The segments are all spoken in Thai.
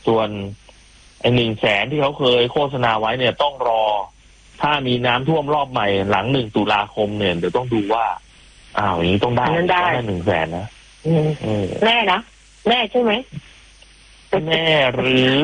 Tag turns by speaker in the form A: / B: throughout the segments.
A: ส่วนไอ้100,000ที่เขาเคยโฆษณาไว้เนี่ยต้องรอถ้ามีน้ำท่วมรอบใหม่หลัง1 ตุลาคมเนี่ยเดี๋ยวต้องดูว่าอย่างนี้ต้องได้100,000นะ
B: แน่นะแน่ใช่ไหม
A: แน่หรือ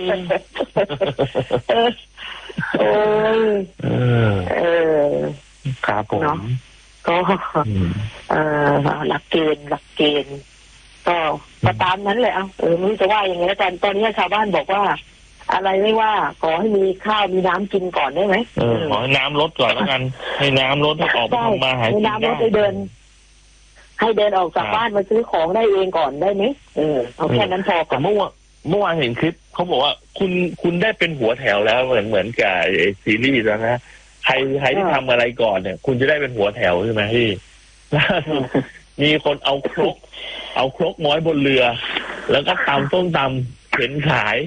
A: ครับผม
B: ก็หลักเกณฑ์ก็ตามนั้นเลยไม่รู้จะว่าอย่างไงแล้วกันตอนนี้ชาวบ้านบอกว่าอะไรไม่ว่าขอให้มีข้าวมีน้ำกินก่อนได้ไหม
A: ขอให้น้ำลดก่อนแล้วกันให้น้ำลดให้ออกมาทำมาหากินได้
B: ให้น้ำลดให้เดินออกจากบ้านมาซื้อของได้เองก่อนได้ไหมเอาแค่นั้นพอ
A: แต่เมื่อวานเห็นคลิปเขาบอกว่าคุณได้เป็นหัวแถวแล้วเหมือนกับซีรีส์แล้วนะใครที่ทำอะไรก่อนเนี่ยคุณจะได้เป็นหัวแถวใช่ไหมพี่ล่าสุดมีคนเอาครกม้อยบนเรือแล้วก็ตำส้มตำเข็นขาย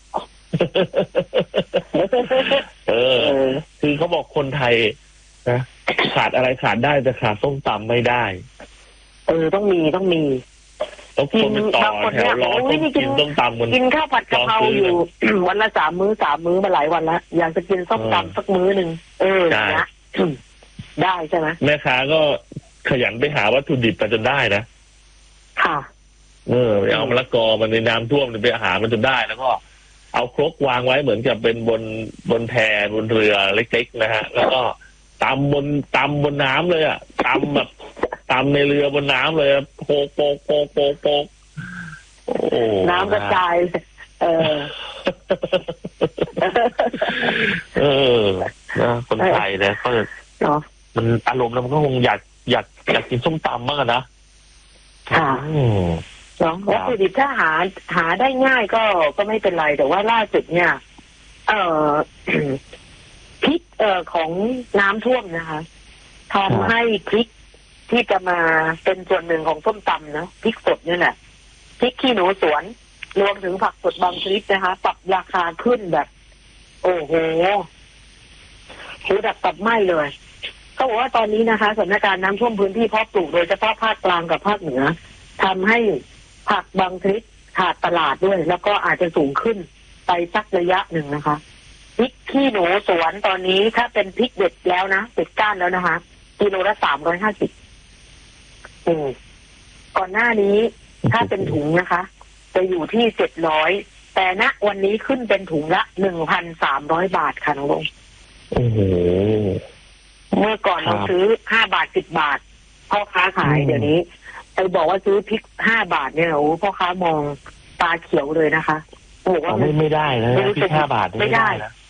A: คือเขาบอกคนไทยนะขาดอะไรขาดได้แต่ขาดส้มตำไม่ได้
B: ต้องมีต้อง
A: คนไปต่อแถวรอกินส้มตำ
B: กินข้าวผัดกะเพราอยู่วันละ3 มื้อมาหลายวันแล้วอยากจะกินส้มตำสักมื้อนึงนะได้ใช่ไหม
A: แม่ค้าก็ขยันไปหาวัตถุดิบมาจนได้นะ
B: ค่ะ
A: เอามะละกอมันในน้ำท่วมไปหามันจนได้แล้วก็เอาครกวางไว้เหมือนกับเป็นบนแพบนเรือเล็กๆนะฮะแล้วก็ตำบนน้ำเลยตำในเรือบนน้ำเลยโปก
B: น้ำกระจาย
A: นะคนไทยเนี่ยก็มันอารมณ์แล้วมันก็คงอยากกินส้มตำมากนะ
B: ค่ะวัตถุดิบถ้าหาได้ง่ายก็ไม่เป็นไรแต่ว่าล่าสุดเนี่ยพิษของน้ำท่วมนะคะทำให้พริกที่จะมาเป็นส่วนหนึ่งของส้มตำนะพริกสดเนี่ยแหละพริกขี้หนูสวนรวมถึงผักสดบางชนิดนะคะปรับราคาขึ้นแบบโอ้โหหูดับตับไหม้เลยเขาบอกว่าตอนนี้นะคะสถานการณ์น้ำท่วมพื้นที่เพาะปลูกโดยเฉพาะภาคกลางกับภาคเหนือทำให้ผักบางชนิดขาดตลาดด้วยแล้วก็อาจจะสูงขึ้นไปสักระยะหนึ่งนะคะพริกขี้หนูสวนตอนนี้ถ้าเป็นพริกเด็ดแล้วนะเด็ดก้านแล้วนะคะกิโลละ350ก่อนหน้านี้ถ้าเป็นถุงนะคะจะอยู่ที่700แต่ณวันนี้ขึ้นเป็นถุงละ 1,300 บาทค่ะน้องลงเมื่อก่อนเราซื้อ5 บาท10 บาทพ่อค้าขายเดี๋ยวนี้ไปบอกว่าซื้อพริก5 บาทเนี่ยโอ้พ่อค้ามองตาเขียวเลยนะคะบอกว่า
A: ไม่ได้นะพริก5 บาทไม่ได้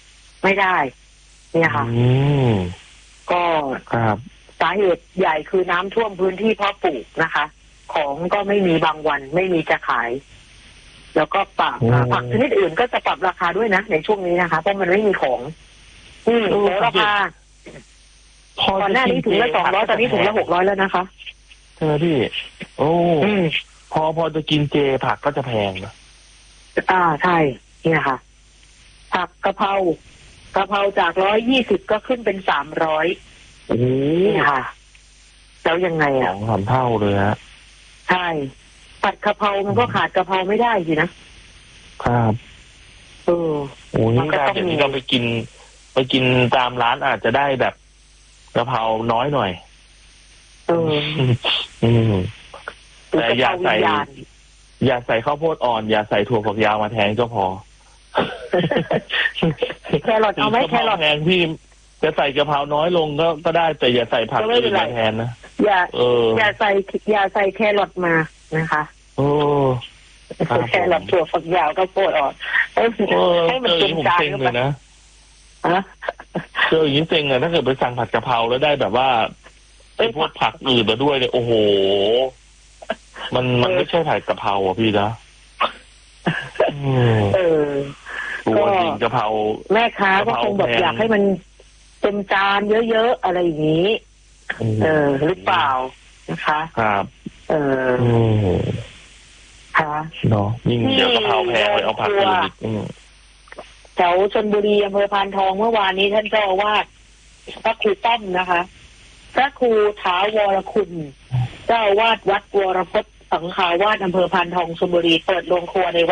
A: เนี่ยค่ะ
B: ก็สาเหตุใหญ่คือน้ำท่วมพื้นที่เพาะปลูกนะคะของก็ไม่มีบางวันไม่มีจะขายแล้วก็ผักชนิดอื่นก็จะปรับราคาด้วยนะในช่วงนี้นะคะเพราะมันไม่มีของราคาก่อนหน้านี้ถุงละ200ตอนนี้ถุงละ600แล้วนะคะ
A: พี่พอจะกินเจผักก็จะแพงนะ
B: ใช่เนี่ยค่ะผักกะเพราจาก120ก็ขึ้นเป็น300นี่ค่ะแล้วยังไง
A: 2-3 เท่าเลยฮะ
B: ใช่ผัดกะเพรามันก็ขาดกะเพราไม่ได้สินะครับ
A: นี่ได้เดี๋ยวนี้เราไปกินตามร้านอาจจะได้แบบกะเพราน้อยหน่อยแต่อย่าใส่ข้าวโพดอ่อนอย่าใส่ถั่วฝักยาวมาแทนก็พอ
B: แครอทเอาไหมแครอท
A: แทนพี่จะใส่กะเพราน้อยลงก็ได้แต่อย่าใส่ผักอื่นมาแทนนะ
B: อย่าใส่แครอทมานะคะแครอทถั่วฝักยาวก็โพดอ่อนให้มันเป็นจานเลยนะ
A: เจออย่างนี้เซ็งเลยถ้าเกิดไปสั่งผัดกะเพราแล้วได้แบบว่าไอ้พวกผักอื่นมาด้วยเนี่ยโอ้โหมันไม่ใช่ผัดกะเพราอ่ะพี่นะตัวจริงกะเพรา
B: แม่ค้าก็คงแบบอยากให้มันเต็มจานเยอะๆอะไรอย่างนี้หรือเปล่านะคะ
A: ครับ
B: ค่ะ
A: เนาะยิ่งเดี๋ยวกะเพราแพงเลยเอาผักอื่นอีก
B: แถวชลบุรีอำเภอพานทองเมื่อวานนี้ท่านเจ้าอาวาสพระครูต้อมนะคะพระครูถาวรคุณเจ้าอาวาสวัดวรพจน์สังฆาวาสอำเภอพานทองชลบุรีเปิดโรงครัวในวัด